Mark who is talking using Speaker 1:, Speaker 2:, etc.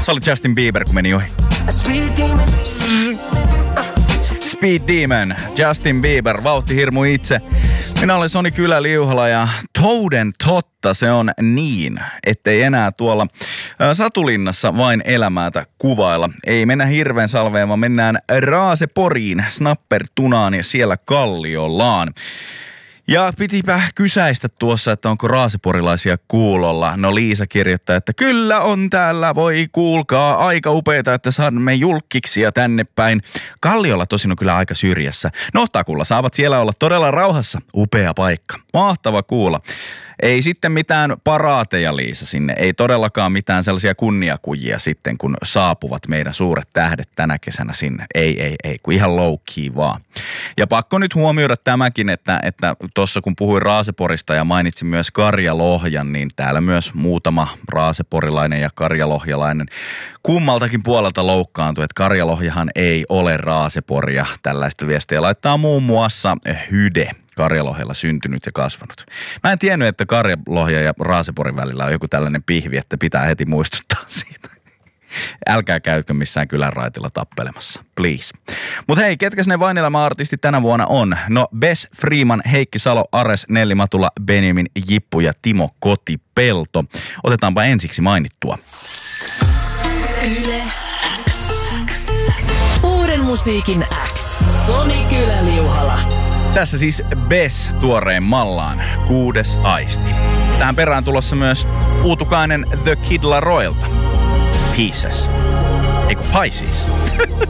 Speaker 1: Se oli Justin Bieber, kun meni ohi. Speed Demon, Justin Bieber, vauhtihirmu itse. Minä olen Soni Kylä-Liuhala ja toden totta se on niin, ettei enää tuolla Satulinnassa vain elämäätä kuvailla. Ei mennä hirveän salveen, vaan mennään Raaseporiin, Snappertunaan ja siellä Kalliollaan. Ja pitipä kysäistä tuossa, että onko raaseporilaisia kuulolla. No Liisa kirjoittaa, että kyllä on täällä, voi kuulkaa, aika upeeta, että saamme julkkiksia tänne päin. Kalliolla tosin on kyllä aika syrjässä. No Takulla saavat siellä olla todella rauhassa, upea paikka, mahtava kuulla. Ei sitten mitään paraateja, Liisa, sinne. Ei todellakaan mitään sellaisia kunniakujia sitten, kun saapuvat meidän suuret tähdet tänä kesänä sinne. Ei, kun ihan low key vaan. Ja pakko nyt huomioida tämäkin, että tuossa kun puhuin Raaseporista ja mainitsin myös Karjalohjan, niin täällä myös muutama raaseporilainen ja karjalohjalainen kummaltakin puolelta loukkaantui, että Karjalohjahan ei ole Raaseporia. Tällaista viestiä laittaa muun muassa Hyde. Karjalohjalla syntynyt ja kasvanut. Mä en tiennyt, että Karjalohja ja Raaseporin välillä on joku tällainen pihvi, että pitää heti muistuttaa siitä. Älkää käytkö missään kylän raitilla tappelemassa, please. Mutta hei, ketkä ne Vainilämä-artistit tänä vuonna on? No Bess Freeman, Heikki Salo, Ares, Nelli Matula, Benjamin Jippu ja Timo Kotipelto. Otetaanpa ensiksi mainittua.
Speaker 2: Yle X. Uuden musiikin X. Soni Kylä-Liuhala.
Speaker 1: Tässä siis Bess tuoreen mallaan, 6. aisti. Tähän perään tulossa myös uutukainen The Kid Laroilta. Pieces. Eiku Pisces.